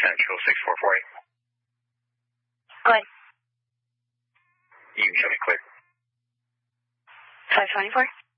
Central 6448. Go ahead. You can show me clear. 524.